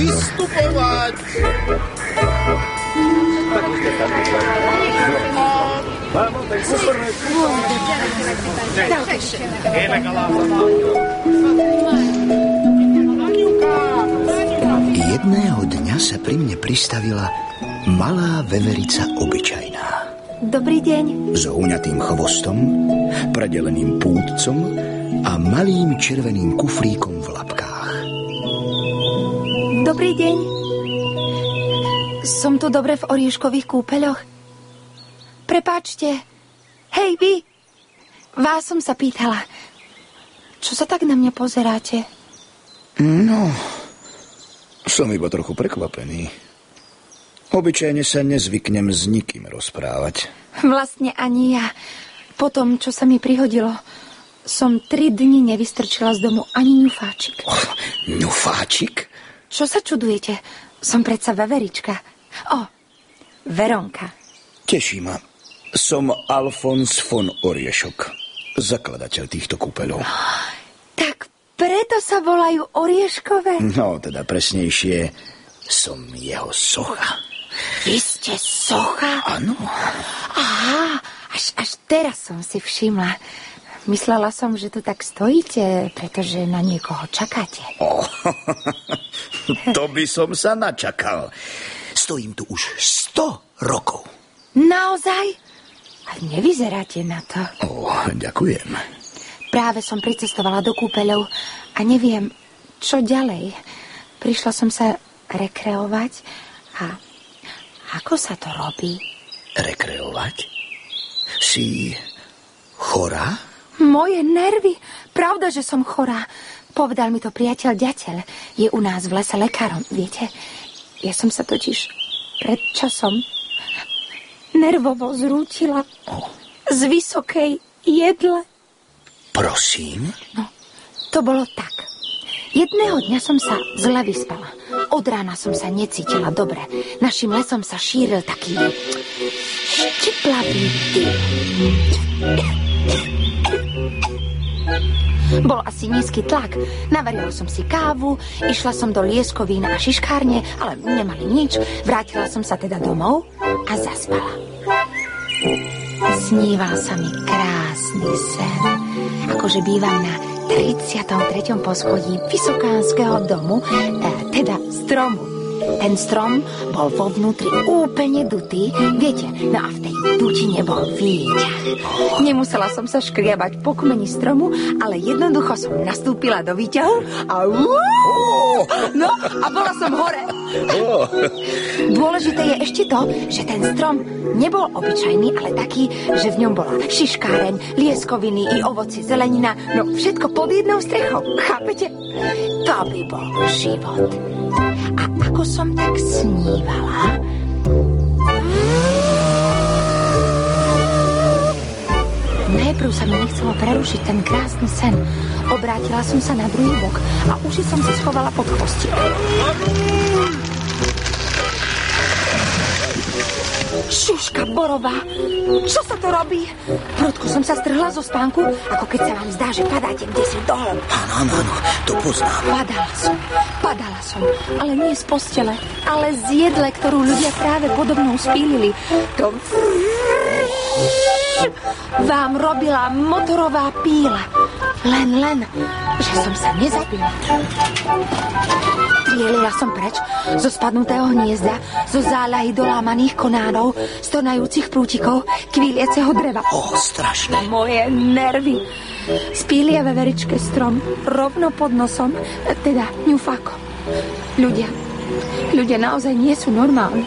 vystupovať. Jedného dňa sa pri mne pristavila malá veverica obyčajná. Dobrý deň. S úňatým chvostom, predeleným púdcom a malým červeným kuflíkom v labkách. Dobrý deň. Som tu dobre v orieškových kúpeľoch? Prepáčte. Hej, vy. Vás som sa pýtala. Čo sa tak na mňa pozeráte? No, som iba trochu prekvapený. Obyčajne sa nezvyknem s nikým rozprávať. Vlastne ani ja. Po tom, čo sa mi prihodilo, som 3 dni nevystrčila z domu ani ňufáčik. Ňufáčik? Čo sa čudujete? Som predsa veverička. Veronka. Teší ma. Som Alfons von Oriešok, zakladateľ týchto kúpeľov. Tak preto sa volajú Orieškové? No, teda presnejšie, som jeho socha. Vy ste socha? Áno. Aha, až teraz som si všimla. Myslela som, že tu tak stojíte, pretože na niekoho čakáte. To by som sa načakal. Stojím tu už 100 rokov. Naozaj? A nevyzeráte na to. Ďakujem. Práve som pricestovala do kúpeľov a neviem, čo ďalej. Prišla som sa rekreovať a ako sa to robí? Rekreovať? Si chorá? Moje nervy. Pravda, že som chorá. Povedal mi to priateľ ďateľ. Je u nás v lese lekárom, viete? Ja som sa totiž pred časom nervovo zrútila z vysokej jedle. Prosím? No, to bolo tak. Jedného dňa som sa zle vyspala. Od rána som sa necítila dobre. Našim lesom sa šíril taký štiplavý dym. Bol asi nízky tlak. Navarila som si kávu, išla som do lieskovín a šiškárne, ale nemali nič. Vrátila som sa teda domov a zaspala. Sníval sa mi krásny sen. Akože bývam na 33. poschodí Vysokánskeho domu, teda stromu. Ten strom bol vo vnútri úplne dutý, viete, no a v tej dutine bol výťah. Nemusela som sa škriabať po kmeni stromu, ale jednoducho som nastúpila do výťahu a no a bola som hore. Dôležité je ešte to, že ten strom nebol obyčajný, ale taký, že v ňom bola šiškáreň, lieskoviny i ovoci, zelenina, no všetko pod jednou strechou, chápete? To by bol život. A ako som tak snívala, najprv sa mi nechcelo prerušiť ten krásny sen. Obrátila som sa na druhý bok a uši som si schovala pod chvostík. Šuška borová, čo sa to robí? Prudko som sa strhla zo spánku, ako keď sa vám zdá, že padáte kdesi dole. Áno, to poznám. Padala som, ale nie z postele, ale z jedle, ktorú ľudia práve podobnou spílili. To vám robila motorová píla. Len, že som sa nezabila. Trielila som preč zo spadnutého hniezda, zo záľahy dolámaných konánov, stonajúcich prútikov, kvílieceho dreva. Strašné. Moje nervy. Spília veveričke strom rovno pod nosom, teda ňufákom. Ľudia naozaj nie sú normálni.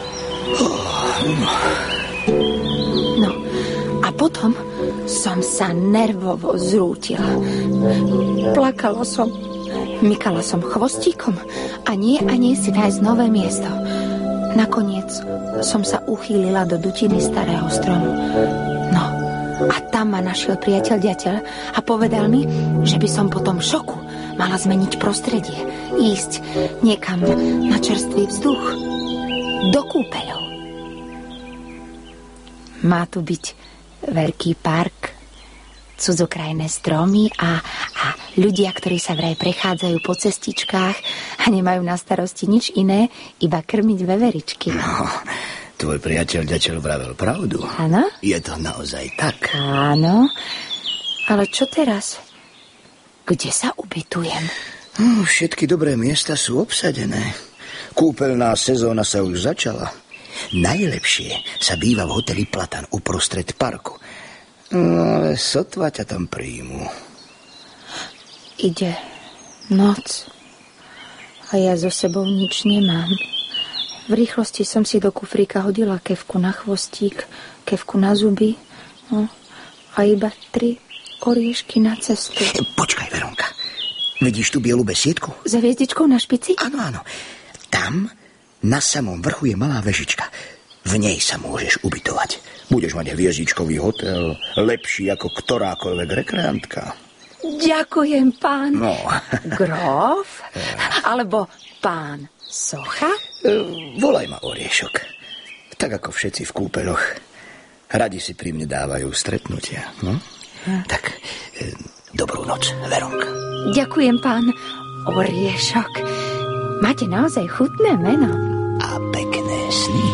No, a potom som sa nervovo zrútila. Plakala som, mykala som chvostíkom a nie si nájsť nové miesto. Nakoniec som sa uchýlila do dutiny starého stromu. No, a tam ma našiel priateľ ďateľ a povedal mi, že by som po tom šoku mala zmeniť prostredie, ísť niekam na čerstvý vzduch, do kúpeľov. Má tu byť veľký park, cudzokrajné stromy a ľudia, ktorí sa vraj prechádzajú po cestičkách a nemajú na starosti nič iné, iba krmiť veveričky. No, tvoj priateľ ďateľ vravel pravdu. Áno? Je to naozaj tak. Áno, ale čo teraz? Kde sa ubytujem? Všetky dobré miesta sú obsadené. Kúpeľná sezóna sa už začala. Najlepšie sa býva v hoteli Platan uprostred parku. No, ale sotva ťa tam príjmu. Ide noc a ja so sebou nič nemám. V rýchlosti som si do kufríka hodila kefku na chvostík, kefku na zuby, no, a iba 3 oriešky na cestu. Počkaj, Veronka. Vidíš tú bielu besiedku? Za hviezdičkou na špici? Áno, áno. Tam na samom vrchu je malá vežička. V nej sa môžeš ubytovať. Budeš mať hviezdičkový hotel, lepší ako ktorákoľvek rekreantka. Ďakujem, pán. No. Grof? Alebo pán Socha? Volaj ma Oriešok. Tak ako všetci v kúpeľoch. Radi si pri mne dávajú stretnutia. No? Tak, dobrú noc, Veronka. Ďakujem, pán Oriešok. Máte naozaj chutné meno. A pekné sny.